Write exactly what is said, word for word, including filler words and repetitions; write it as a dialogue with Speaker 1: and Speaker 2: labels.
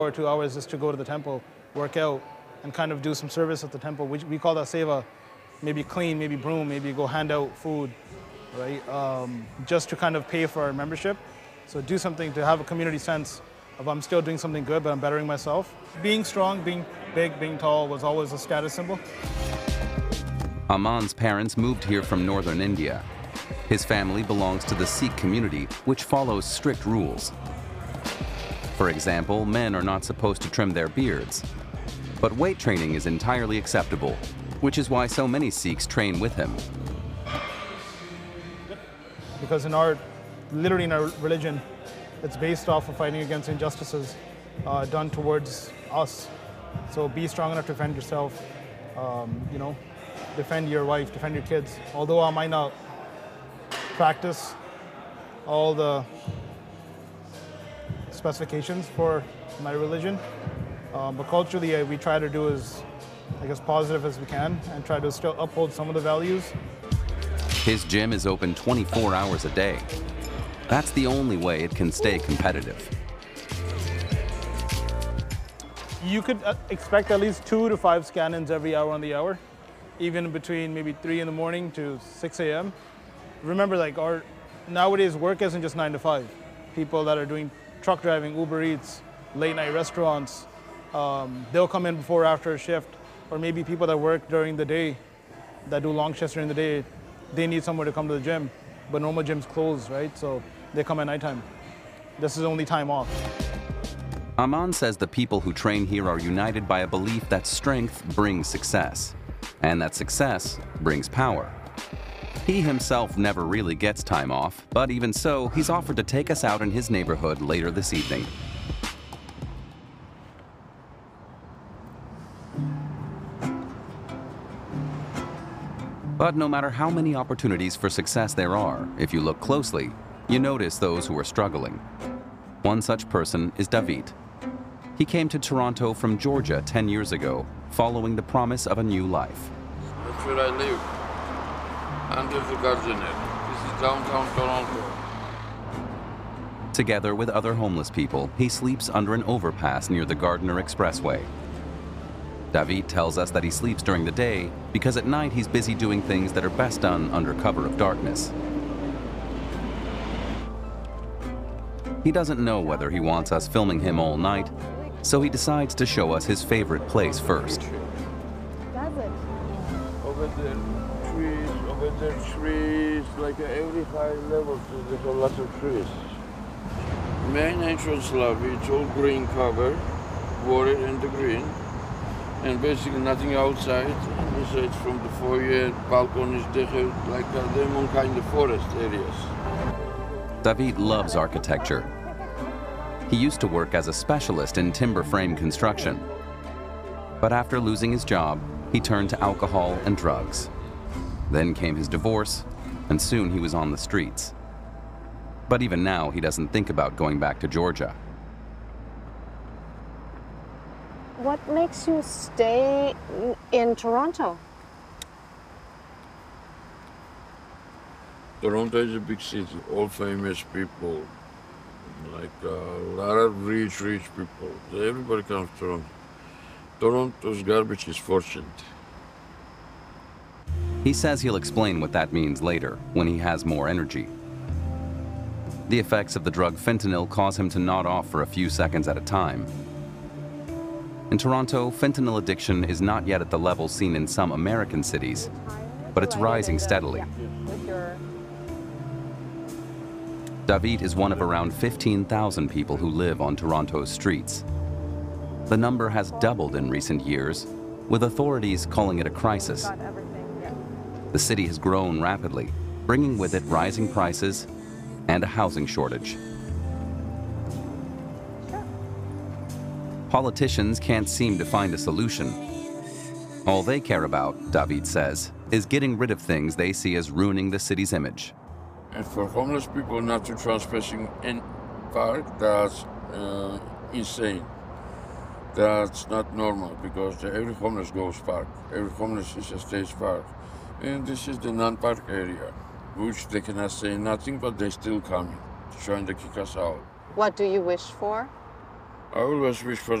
Speaker 1: or two hours just to go to the temple, work out, and kind of do some service at the temple. We, we call that seva. Maybe clean, maybe broom, maybe go hand out food, right? Um, just to kind of pay for our membership. So do something to have a community sense of I'm still doing something good, but I'm bettering myself. Being strong, being big, being tall was always a status symbol.
Speaker 2: Aman's parents moved here from northern India. His family belongs to the Sikh community, which follows strict rules. For example, men are not supposed to trim their beards. But weight training is entirely acceptable, which is why so many Sikhs train with him.
Speaker 1: Because in our, literally in our religion, it's based off of fighting against injustices uh, done towards us. So be strong enough to defend yourself, um, you know, defend your wife, defend your kids. Although I might not practice all the specifications for my religion, um, but culturally uh, we try to do as, I guess, positive as we can and try to still uphold some of the values.
Speaker 2: His gym is open twenty-four hours a day. That's the only way it can stay competitive.
Speaker 1: You could uh, expect at least two to five scan-ins every hour on the hour, even between maybe three in the morning to six A M Remember, like our nowadays work isn't just nine to five. People that are doing truck driving, Uber Eats, late night restaurants, um, they'll come in before or after a shift, or maybe people that work during the day, that do long shifts during the day, they need somewhere to come to the gym, but normal gyms close, right? So they come at nighttime. This is only time off.
Speaker 2: Aman says the people who train here are united by a belief that strength brings success, and that success brings power. He himself never really gets time off, but even so, he's offered to take us out in his neighborhood later this evening. But no matter how many opportunities for success there are, if you look closely, you notice those who are struggling. One such person is David. He came to Toronto from Georgia ten years ago, following the promise of a new life.
Speaker 3: That's where I live, under the Gardiner. This is downtown Toronto.
Speaker 2: Together with other homeless people, he sleeps under an overpass near the Gardiner Expressway. David tells us that he sleeps during the day because at night he's busy doing things that are best done under cover of darkness. He doesn't know whether he wants us filming him all night, so he decides to show us his favorite place first.
Speaker 3: Does it? Over there, trees, over there, trees, like every high level, there's a lot of trees. Main entrance lobby, it's all green cover, water and the green, and basically nothing outside. Inside from the foyer, balconies, like uh, them kind of forest areas.
Speaker 2: David loves architecture. He used to work as a specialist in timber frame construction. But after losing his job, he turned to alcohol and drugs. Then came his divorce, and soon he was on the streets. But even now, he doesn't think about going back to Georgia.
Speaker 4: What makes you stay in Toronto?
Speaker 3: Toronto is a big city, all famous people, like uh, a lot of rich, rich people. Everybody comes to Toronto. Toronto's garbage is fortunate.
Speaker 2: He says he'll explain what that means later, when he has more energy. The effects of the drug fentanyl cause him to nod off for a few seconds at a time. In Toronto, fentanyl addiction is not yet at the level seen in some American cities, but it's rising steadily. David is one of around fifteen thousand people who live on Toronto's streets. The number has doubled in recent years, with authorities calling it a crisis. The city has grown rapidly, bringing with it rising prices and a housing shortage. Politicians can't seem to find a solution. All they care about, David says, is getting rid of things they see as ruining the city's image.
Speaker 3: And for homeless people not to trespassing in park, that's uh, insane. That's not normal because every homeless goes park. Every homeless is a state park. And this is the non-park area, which they cannot say nothing, but they still coming, trying to kick us out.
Speaker 4: What do you wish for?
Speaker 3: I always wish for